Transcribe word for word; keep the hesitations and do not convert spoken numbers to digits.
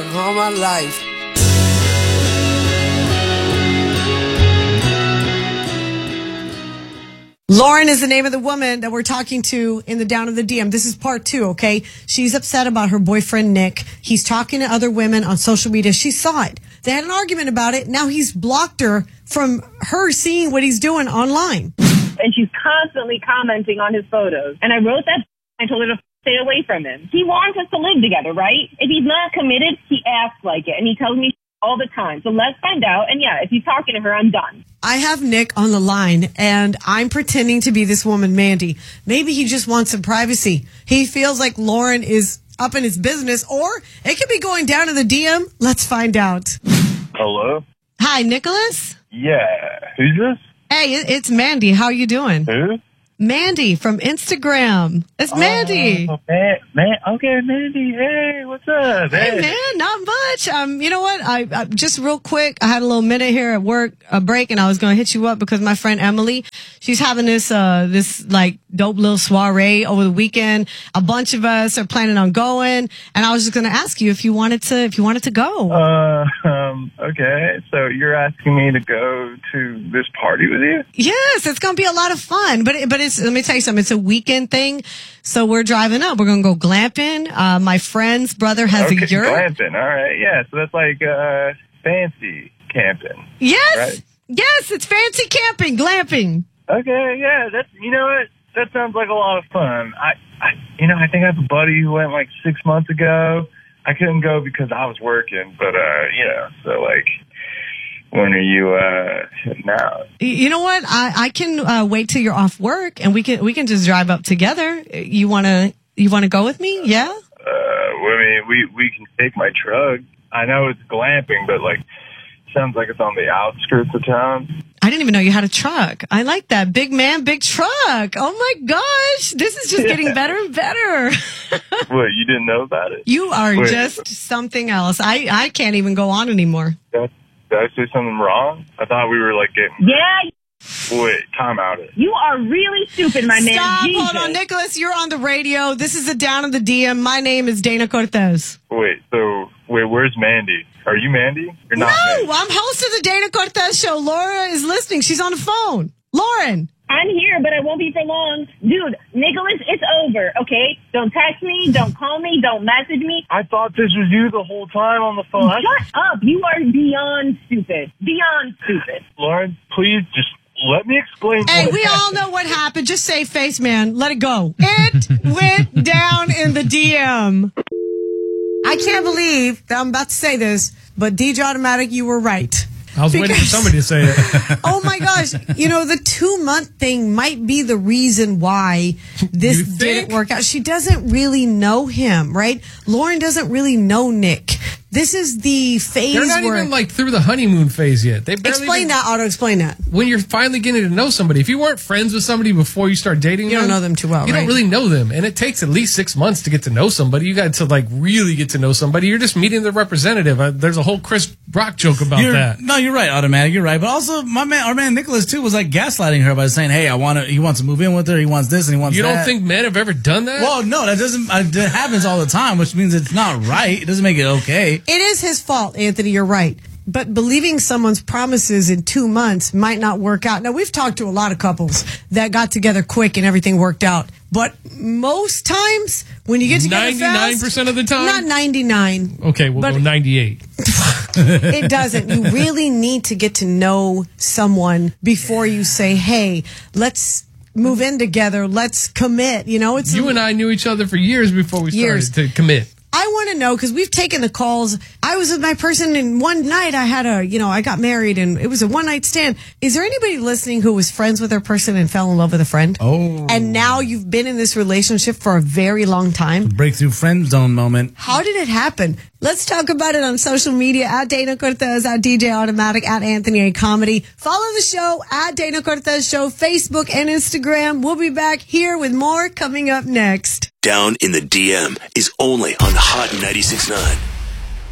all my life. Lauren is the name of the woman that we're talking to in the Down of the D M. This is part two, okay? She's upset about her boyfriend, Nick. He's talking to other women on social media. She saw it. They had an argument about it. Now he's blocked her from her seeing what he's doing online. And she's constantly commenting on his photos. And I wrote that. I told her to stay away from him. He wants us to live together, right? If he's not committed, he acts like it. And he tells me all the time. So let's find out. And yeah, if he's talking to her, I'm done. I have Nick on the line, and I'm pretending to be this woman, Mandy. Maybe he just wants some privacy. He feels like Lauren is up in his business, or it could be going down to the D M. Let's find out. Hello? Hi, Nicholas? Yeah. Who's this? Hey, it- it's Mandy. How you doing? Who? Mandy from Instagram. It's Mandy. Oh, man, man. Okay, Mandy. Hey, what's up? Hey, man, not much. Um, you know what? I, I just real quick, I had a little minute here at work, a break, and I was going to hit you up because my friend Emily, she's having this, uh, this like dope little soiree over the weekend. A bunch of us are planning on going, and I was just going to ask you if you wanted to, if you wanted to go. Uh, um, okay. So you're asking me to go to this party with you? Yes, it's going to be a lot of fun, but it, but it's, let me tell you something. It's a weekend thing. So we're driving up. We're going to go glamping. Uh, my friend's brother has okay, a yurt. Glamping. All right. Yeah. So that's like, uh, fancy camping. Yes. Right? Yes. It's fancy camping, glamping. Okay. Yeah. That's, you know what? That sounds like a lot of fun. I, I, you know, I think I have a buddy who went like six months ago. I couldn't go because I was working, but, uh, you know, so like, when are you, uh, heading out? You know what? I, I can, uh, wait till you're off work and we can, we can just drive up together. You want to, you want to go with me? Yeah? Uh, I mean, we, we can take my truck. I know it's glamping, but like, sounds like it's on the outskirts of town. I didn't even know you had a truck. I like that. Big man, big truck. Oh my gosh. This is just getting better and better. What, you didn't know about it? You are Wait. just something else. I, I can't even go on anymore. Did I say something wrong? I thought we were like getting... Yeah. Wait, time out it. You are really stupid, my man. Stop. Jesus. Hold on. Nicholas, you're on the radio. This is the Down of the D M. My name is Dana Cortez. Wait, so, wait, where's Mandy? Are you Mandy? You're not No, Mandy. I'm host of the Dana Cortez show. Laura is listening. She's on the phone. Lauren. I'm here, but I won't be for long. Dude, Nicholas, it's over, okay? Don't text me, don't call me, don't message me. I thought this was you the whole time on the phone. Shut up. You are beyond stupid. Beyond stupid. Lauren, please just let me explain. Hey, what we happened. all know what happened. Just save face, man. Let it go. It went down in the D M. I can't believe that I'm about to say this, but D J Automatic, you were right. I was waiting for somebody to say it. Oh my gosh. You know, the two month thing might be the reason why this You think? didn't work out. She doesn't really know him, right? Lauren doesn't really know Nick. This is the phase They're not where... even like through the honeymoon phase yet. They barely Explain even, that, Auto. Explain that. when you're finally getting to know somebody. If you weren't friends with somebody before you start dating You them, don't know them too well, You right? don't really know them, and it takes at least six months to get to know somebody. You got to like really get to know somebody. You're just meeting the representative. Uh, there's a whole Chris Rock joke about You're- that. No, you're right, Automatic. You're right. But also, my man, our man Nicholas too was like gaslighting her by saying, "Hey, I want to." He wants to move in with her. He wants this and he wants You that. don't think men have ever done that? Well, no, that doesn't. Uh, that happens all the time, which means it's not right. It doesn't make it okay. It is his fault, Anthony. You're right. But believing someone's promises in two months might not work out. Now, we've talked to a lot of couples that got together quick and everything worked out. But most times, when you get together ninety-nine fast... percent of the time? Not ninety-nine. Okay, we'll But- go ninety-eight. It doesn't. You really need to get to know someone before you say, hey, let's move in together. Let's commit. You know, it's... You and I knew each other for years before we started Years. to commit. I want to know, because we've taken the calls. I was with my person, and one night I had a, you know, I got married, and it was a one night stand. Is there anybody listening who was friends with their person and fell in love with a friend? Oh. And now you've been in this relationship for a very long time? Breakthrough friend zone moment. How did it happen? Let's talk about it on social media at Dana Cortez, at D J Automatic, at Anthony A. Comedy. Follow the show at Dana Cortez Show, Facebook and Instagram. We'll be back here with more coming up next. Down in the D M is only on Hot ninety-six point nine.